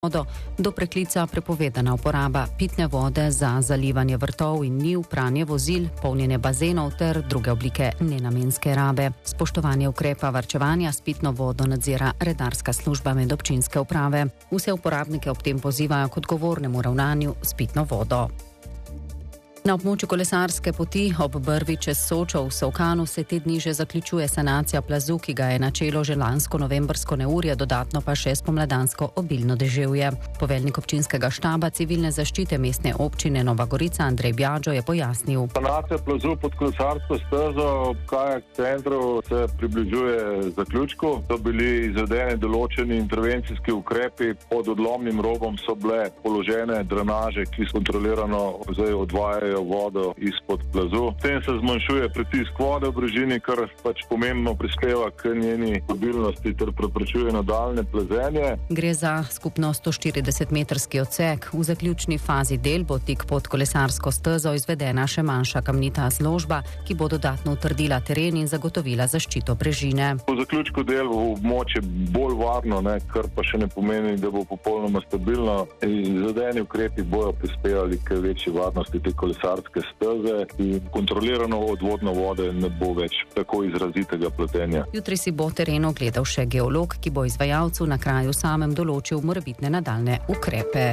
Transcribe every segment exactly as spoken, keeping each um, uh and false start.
vodo, do preklica prepovedana uporaba pitne vode za zalivanje vrtov in njiv, pranje vozil, polnjenje bazenov ter druge oblike nenamenske rabe. Spoštovanje ukrepa varčevanja s pitno vodo nadzira redarska služba medobčinske uprave. Vse uporabnike ob tem pozivajo k odgovornemu ravnanju s pitno vodo. Na območju kolesarske poti ob Brvi čez Sočo v Solkanu se te dni že zaključuje sanacija plazu, ki ga je načelo že lansko novembrsko neurje, dodatno pa še spomladansko obilno deževje. Poveljnik občinskega štaba civilne zaščite mestne občine Nova Gorica Andrej Bjađo je pojasnil. Sanacija plazu pod kolesarsko stezo ob kajak centru se približuje zaključku. So bili izvedeni določeni intervencijski ukrepi, pod odlomnim robom so bile položene drenaže, ki kontrolirano zdaj odvajajo vodo izpod plazu. S tem se zmanjšuje pritisk vode v brežini, kar pač pomembno prispeva k njeni stabilnosti ter preprečuje nadaljnje plazenje. Gre za skupno sto štirideset metrski odsek. V zaključni fazi del bo tik pod kolesarsko stezo izvedena še manjša kamnita zložba, ki bo dodatno utrdila teren in zagotovila zaščito brežine. V zaključku del v območje bolj varno, ne, kar pa še ne pomeni, da bo popolnoma stabilno. Izvedeni ukrepi bojo prispevali k večji varnosti te kolesarske kolesarske steze in kontrolirano odvodno vode ne bo več tako izrazitega pletenja. Jutri si bo teren ogledal še geolog, ki bo izvajalcu na kraju samem določil morebitne nadaljne ukrepe.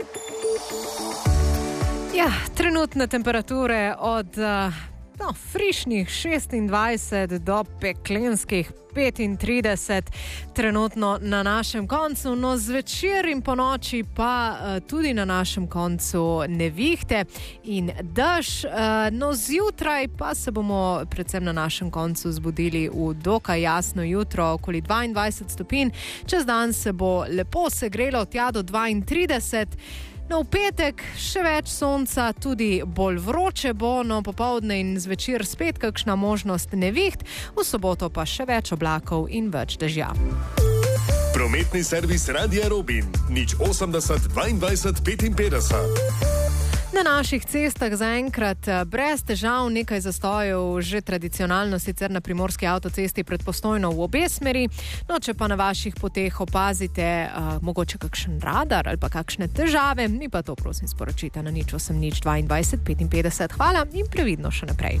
Ja, trenutne temperature od no, frišnih šestindvajset do peklenskih petintrideset trenutno na našem koncu, no zvečer in po noči pa uh, tudi na našem koncu nevihte in dež, uh, no zjutraj pa se bomo predvsem na našem koncu zbudili v dokaj jasno jutro, okoli dvaindvajset stopinj, čez dan se bo lepo segrelo tja do dvaintrideset. No, v petek še več sonca, tudi bolj vroče bo, no popoldne in zvečer spet kakšna možnost neviht, v soboto pa še več oblakov in več dežja. Prometni servis Radia Robin, nič osemdeset dvaindvajset petinpetdeset. Na naših cestah zaenkrat brez težav, nekaj zastojev že tradicionalno sicer na primorski avtocesti pred Postojno v obe smeri. No, če pa na vaših poteh opazite uh, mogoče kakšen radar ali pa kakšne težave, mi pa to prosim sporočite na nič osem nič dvaindvajset petinpetdeset. Hvala in previdno še naprej.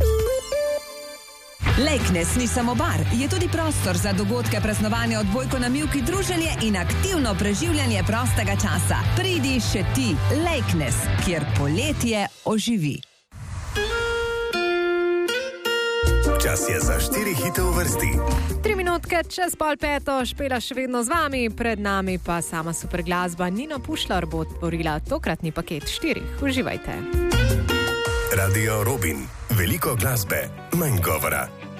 Lejknes ni samo bar, je tudi prostor za dogodke, praznovanje, odbojko na mivki, druženje in aktivno preživljanje prostega časa. Pridi še ti, Lejknes, kjer poletje oživi. Čas je za štiri hite v vrsti. Tri minutke čez pol peto, Špela še vedno z vami, pred nami pa sama super glasba. Nina Pušlar bo otvorila tokratni paket štirih. Uživajte. Radio Robin. Veliko glasbe, manj govora.